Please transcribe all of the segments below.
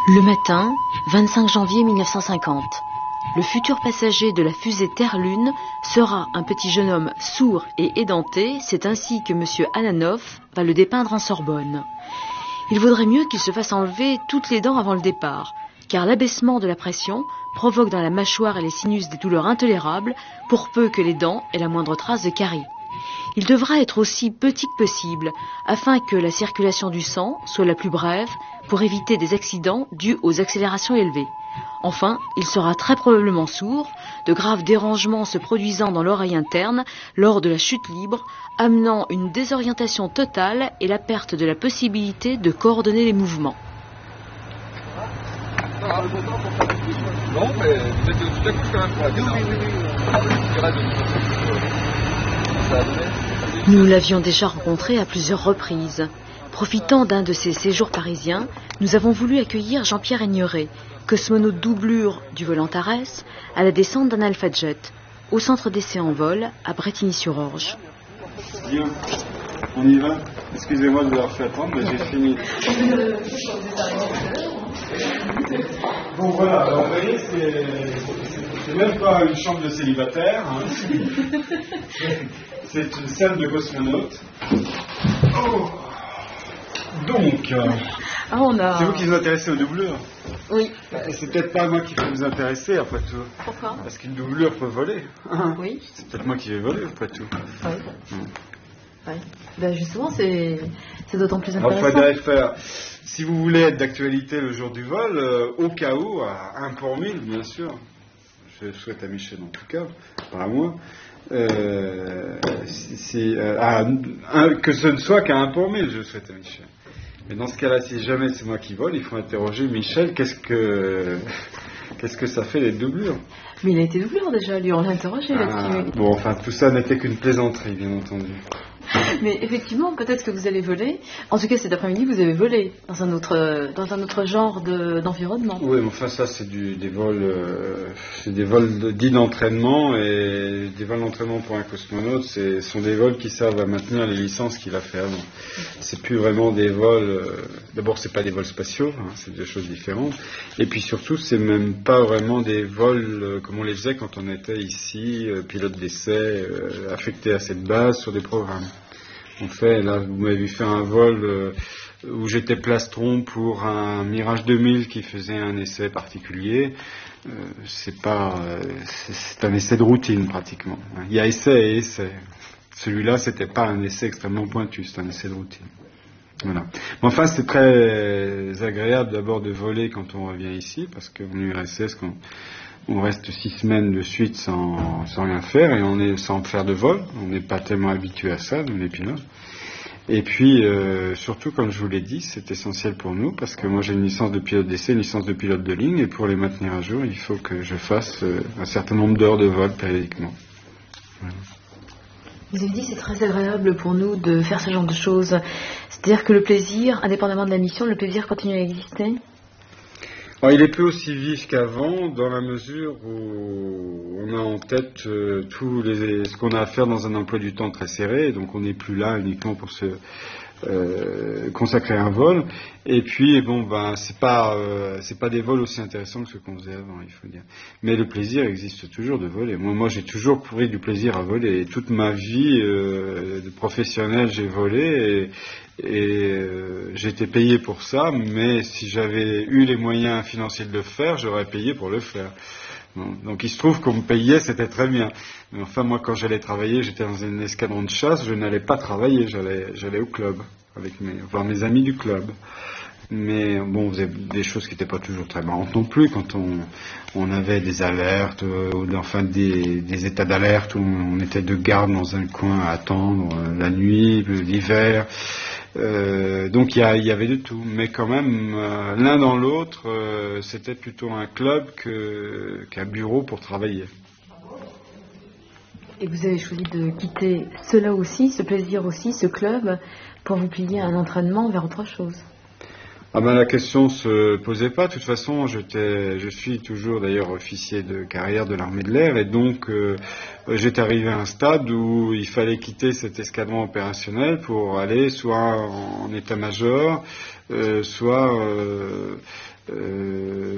Le matin, 25 janvier 1950, le futur passager de la fusée Terre-Lune sera un petit jeune homme sourd et édenté. C'est ainsi que M. Ananoff va le dépeindre en Sorbonne. Il vaudrait mieux qu'il se fasse enlever toutes les dents avant le départ, car l'abaissement de la pression provoque dans la mâchoire et les sinus des douleurs intolérables, pour peu que les dents aient la moindre trace de carie. Il devra être aussi petit que possible, afin que la circulation du sang soit la plus brève, pour éviter des accidents dus aux accélérations élevées. Enfin, il sera très probablement sourd, de graves dérangements se produisant dans l'oreille interne lors de la chute libre, amenant une désorientation totale et la perte de la possibilité de coordonner les mouvements. Non, mais vous êtes tout à coup quand même pour la Nous l'avions déjà rencontré à plusieurs reprises. Profitant d'un de ses séjours parisiens, nous avons voulu accueillir Jean-Pierre Aigneret, cosmonaute doublure du vol Antares, à la descente d'un Alpha Jet, au centre d'essai en vol à Brétigny-sur-Orge. Bien, on y va. Excusez-moi de vous avoir fait attendre, mais j'ai fini. Bon voilà, alors vous voyez, c'est même pas une chambre de célibataire, hein. C'est une salle de cosmonaute. Oh. Donc, c'est vous qui vous intéressez aux doublures? Oui. C'est peut-être pas moi qui vais vous intéresser, après tout. Pourquoi? Parce qu'une doublure peut voler. Oui. C'est peut-être moi qui vais voler, après tout. Oui. Oui. Ben justement, c'est d'autant plus intéressant. Alors, il faudrait faire, si vous voulez être d'actualité le jour du vol, au cas où, à 1 pour 1000, bien sûr. Je souhaite à Michel en tout cas, pas à moi. Que ce ne soit qu'à 1 pour 1000, je souhaite à Michel. Mais dans ce cas-là, si jamais c'est moi qui vole, il faut interroger Michel, qu'est-ce que ça fait les doublures? Mais il a été doublure déjà, lui, on l'a interrogé là-dessus. Bon, enfin, tout ça n'était qu'une plaisanterie, bien entendu. Mais effectivement, peut-être que vous allez voler. En tout cas, cet après-midi, vous avez volé dans un autre genre d'environnement. Oui, mais enfin, ça, c'est des vols dits d'entraînement, et des vols d'entraînement pour un cosmonaute, sont des vols qui servent à maintenir les licences qu'il a fait avant. C'est plus vraiment des vols. D'abord, c'est pas des vols spatiaux, hein, c'est deux choses différentes. Et puis surtout, c'est même pas vraiment des vols comme on les faisait quand on était ici, pilote d'essai, affecté à cette base sur des programmes. En fait, là, vous m'avez vu faire un vol où j'étais plastron pour un Mirage 2000 qui faisait un essai particulier. C'est un essai de routine pratiquement. Il y a essai et essai. Celui-là, c'était pas un essai extrêmement pointu, c'est un essai de routine. Voilà. Mais enfin, c'est très agréable d'abord de voler quand on revient ici, parce que en URSS, on reste 6 semaines de suite sans rien faire, et sans faire de vol. On n'est pas tellement habitué à ça, nous les pilotes. Et puis, surtout, comme je vous l'ai dit, c'est essentiel pour nous, parce que moi j'ai une licence de pilote d'essai, une licence de pilote de ligne, et pour les maintenir à jour, il faut que je fasse un certain nombre d'heures de vol périodiquement. Voilà. Vous avez dit que c'est très agréable pour nous de faire ce genre de choses. C'est-à-dire que le plaisir, indépendamment de la mission, le plaisir continue à exister? Alors, il est peu aussi vif qu'avant, dans la mesure où on a en tête ce qu'on a à faire dans un emploi du temps très serré, donc on n'est plus là uniquement pour se consacrer à un vol. Et puis, c'est pas des vols aussi intéressants que ceux qu'on faisait avant, il faut dire. Mais le plaisir existe toujours de voler. Moi, j'ai toujours pris du plaisir à voler. Et toute ma vie de professionnel, j'ai volé. Et j'ai été payé pour ça, mais si j'avais eu les moyens financiers de le faire, j'aurais payé pour le faire. Bon, donc il se trouve qu'on me payait, c'était très bien. Mais enfin, moi, quand j'allais travailler, j'étais dans un escadron de chasse, je n'allais pas travailler, j'allais au club, avec mes amis du club. Mais bon, on faisait des choses qui n'étaient pas toujours très marrantes non plus, quand on avait des alertes, des états d'alerte où on était de garde dans un coin à attendre la nuit, l'hiver. Donc il y avait de tout, mais quand même l'un dans l'autre, c'était plutôt un club qu'un bureau pour travailler. Et vous avez choisi de quitter cela aussi, ce plaisir aussi, ce club, pour vous plier à un entraînement vers autre chose? La question se posait pas. De toute façon, je suis toujours d'ailleurs officier de carrière de l'armée de l'air, et donc j'étais arrivé à un stade où il fallait quitter cet escadron opérationnel pour aller soit en état-major, soit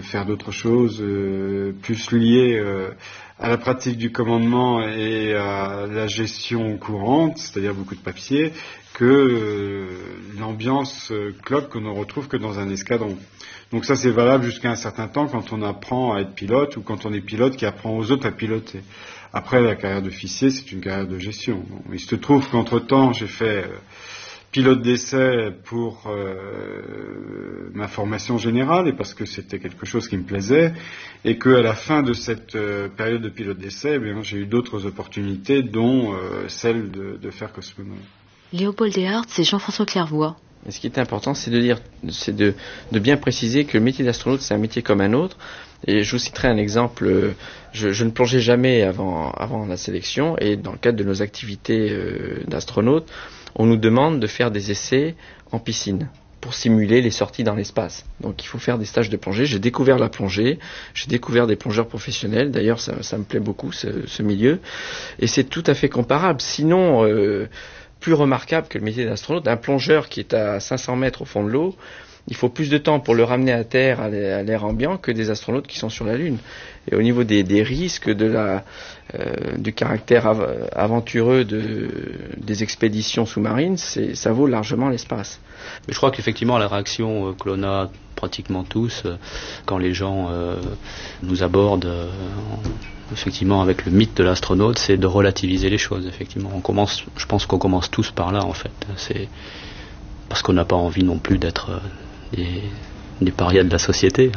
faire d'autres choses plus liées à la pratique du commandement et à la gestion courante, c'est-à-dire beaucoup de papier, que l'ambiance club qu'on ne retrouve que dans un escadron. Donc ça c'est valable jusqu'à un certain temps quand on apprend à être pilote ou quand on est pilote qui apprend aux autres à piloter. Après la carrière d'officier c'est une carrière de gestion. Bon, il se trouve qu'entre-temps j'ai fait pilote d'essai pour ma formation générale et parce que c'était quelque chose qui me plaisait et qu'à la fin de cette période de pilote d'essai, eh bien, j'ai eu d'autres opportunités dont celle de faire cosmonaute. Léopold Erhardt et Jean-François Clairvoy. Et ce qui est important, c'est de bien préciser que le métier d'astronaute, c'est un métier comme un autre. Et je vous citerai un exemple. Je ne plongeais jamais avant la sélection, et dans le cadre de nos activités d'astronaute, on nous demande de faire des essais en piscine pour simuler les sorties dans l'espace. Donc il faut faire des stages de plongée. J'ai découvert la plongée, j'ai découvert des plongeurs professionnels. D'ailleurs, ça me plaît beaucoup, ce milieu. Et c'est tout à fait comparable. Sinon, plus remarquable que le métier d'astronaute, un plongeur qui est à 500 mètres au fond de l'eau, il faut plus de temps pour le ramener à terre à l'air ambiant que des astronautes qui sont sur la Lune. Et au niveau des risques, du caractère aventureux des expéditions sous-marines, ça vaut largement l'espace. Mais je crois qu'effectivement la réaction que l'on a pratiquement tous quand les gens nous abordent effectivement avec le mythe de l'astronaute, c'est de relativiser les choses. Effectivement, je pense qu'on commence tous par là en fait. C'est parce qu'on n'a pas envie non plus d'être des parias de la société.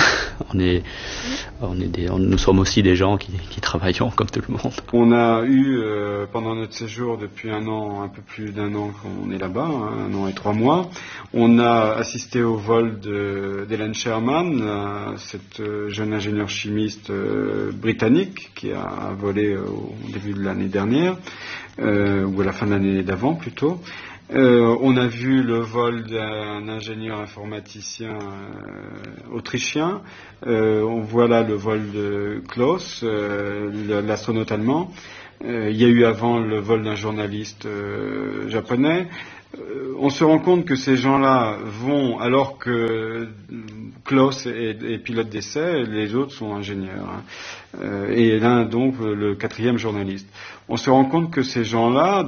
Nous sommes aussi des gens qui travaillons comme tout le monde. On a eu pendant notre séjour depuis un an, un peu plus d'un an qu'on est là-bas, 1 an et 3 mois, on a assisté au vol d'Helen Sherman, cette jeune ingénieure chimiste britannique qui a volé au début de l'année dernière, ou à la fin de l'année d'avant plutôt. On a vu le vol d'un ingénieur informaticien autrichien. On voit là le vol de Klaus, l'astronaute allemand. Il y a eu avant le vol d'un journaliste japonais. On se rend compte que ces gens-là vont, alors que Klaus est pilote d'essai, les autres sont ingénieurs. Et l'un donc le 4e journaliste. On se rend compte que ces gens-là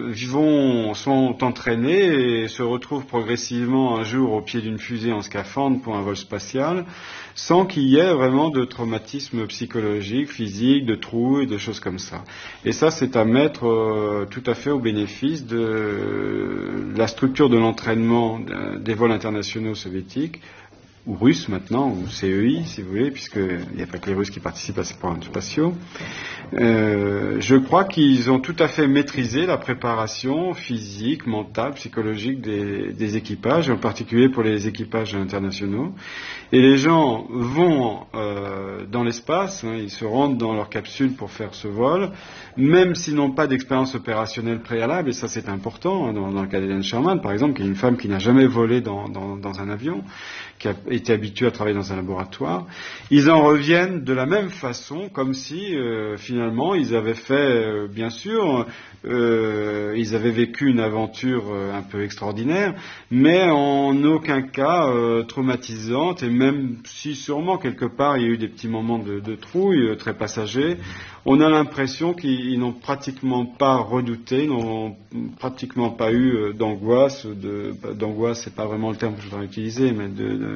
sont entraînés et se retrouvent progressivement un jour au pied d'une fusée en scaphandre pour un vol spatial, sans qu'il y ait vraiment de traumatisme psychologique, physique, de trouille, de choses comme ça. Et ça, c'est à mettre tout à fait au bénéfice de la structure de l'entraînement des vols internationaux soviétiques, ou russes maintenant, ou CEI si vous voulez, puisqu'il n'y a pas que les Russes qui participent à ces programmes spatiaux. Je crois qu'ils ont tout à fait maîtrisé la préparation physique, mentale, psychologique des équipages, en particulier pour les équipages internationaux. Et les gens vont dans l'espace, ils se rendent dans leur capsule pour faire ce vol, même s'ils n'ont pas d'expérience opérationnelle préalable, et ça c'est important, dans le cas d'Helen Sherman par exemple, qui est une femme qui n'a jamais volé dans un avion, qui a été habituée à travailler dans un laboratoire. Ils en reviennent de la même façon, comme si finalement ils avaient fait, bien sûr, ils avaient vécu une aventure un peu extraordinaire, mais en aucun cas traumatisante, et même si sûrement quelque part il y a eu des petits moments de trouille très passagers, on a l'impression qu'ils n'ont pratiquement pas redouté, n'ont pratiquement pas eu d'angoisse, d'angoisse c'est pas vraiment le terme que je voudrais utiliser, mais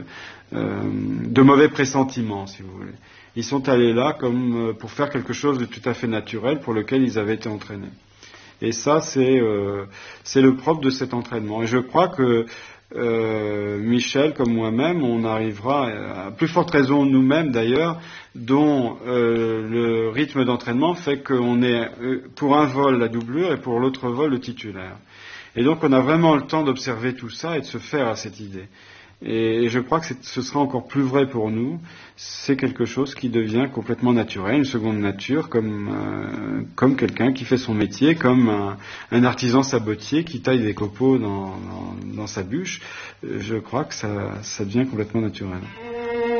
de mauvais pressentiments, si vous voulez. Ils sont allés là comme pour faire quelque chose de tout à fait naturel pour lequel ils avaient été entraînés. Et ça, c'est le propre de cet entraînement. Et je crois que Michel, comme moi-même, on arrivera, à plus forte raison nous-mêmes d'ailleurs, dont le rythme d'entraînement fait qu'on est pour un vol la doublure et pour l'autre vol le titulaire. Et donc on a vraiment le temps d'observer tout ça et de se faire à cette idée. Et je crois que ce sera encore plus vrai pour nous. C'est quelque chose qui devient complètement naturel, une seconde nature, comme quelqu'un qui fait son métier, comme un artisan sabotier qui taille des copeaux dans sa bûche. Je crois que ça devient complètement naturel.